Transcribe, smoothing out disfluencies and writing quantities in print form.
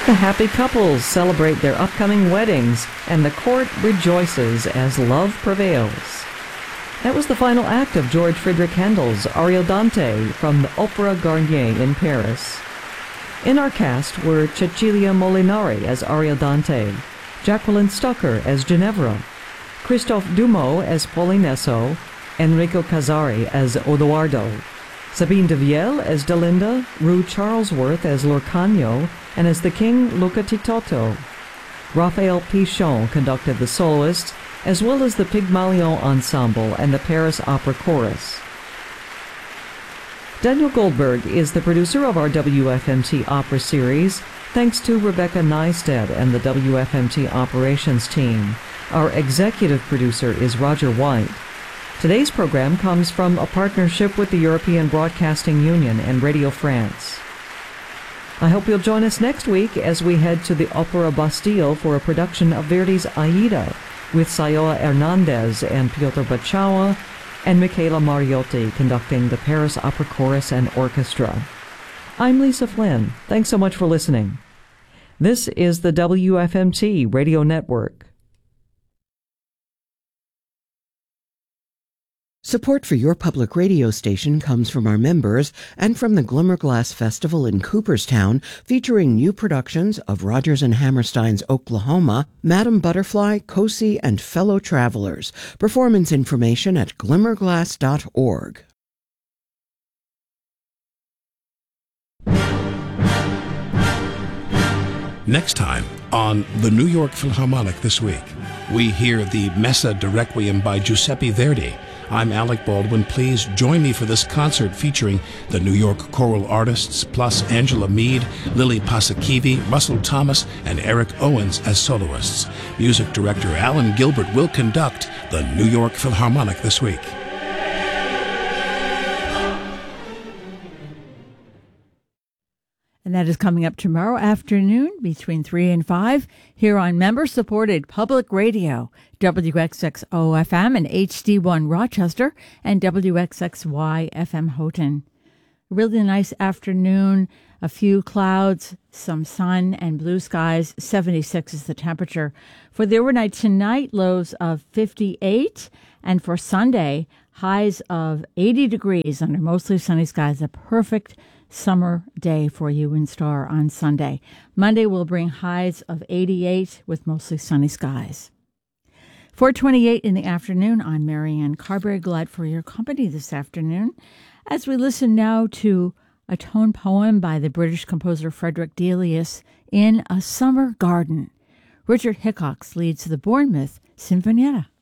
The happy couples celebrate their upcoming weddings, and the court rejoices as love prevails. That was the final act of George Friedrich Handel's Ariodante from the Opera Garnier in Paris. In our cast were Cecilia Molinari as Ariodante, Jacqueline Stucker as Ginevra, Christophe Dumont as Polinesso, Enrico Casari as Odoardo, Sabine de Viel as Delinda, Rue Charlesworth as Lorcagno, and as the king Luca Titotto. Raphael Pichon conducted the soloists, as well as the Pygmalion Ensemble and the Paris Opera Chorus. Daniel Goldberg is the producer of our WFMT Opera series, thanks to Rebecca Neistat and the WFMT operations team. Our executive producer is Roger White. Today's program comes from a partnership with the European Broadcasting Union and Radio France. I hope you'll join us next week as we head to the Opera Bastille for a production of Verdi's Aida with Sayoa Hernandez and Piotr Bachawa and Michaela Mariotti conducting the Paris Opera Chorus and Orchestra. I'm Lisa Flynn. Thanks so much for listening. This is the WFMT Radio Network. Support for your public radio station comes from our members and from the Glimmerglass Festival in Cooperstown, featuring new productions of Rodgers and Hammerstein's Oklahoma, Madame Butterfly, Cosi, and Fellow Travelers. Performance information at glimmerglass.org. Next time on the New York Philharmonic This Week, we hear the Messa de Requiem by Giuseppe Verdi. I'm Alec Baldwin. Please join me for this concert featuring the New York choral artists, plus Angela Mead, Lily Pasakivi, Russell Thomas, and Eric Owens as soloists. Music director Alan Gilbert will conduct the New York Philharmonic This Week. And that is coming up tomorrow afternoon between 3 and 5 here on member-supported public radio, WXXO-FM and HD1 Rochester and WXXY-FM Houghton. A really nice afternoon, a few clouds, some sun and blue skies, 76 is the temperature. For the overnight tonight, lows of 58, and for Sunday, highs of 80 degrees under mostly sunny skies, a perfect summer day for you in Star on Sunday. Monday will bring highs of 88 with mostly sunny skies. 4:28 in the afternoon, I'm Marianne Carberry, glad for your company this afternoon as we listen now to a tone poem by the British composer Frederick Delius, In a Summer Garden. Richard Hickox leads the Bournemouth Sinfonietta.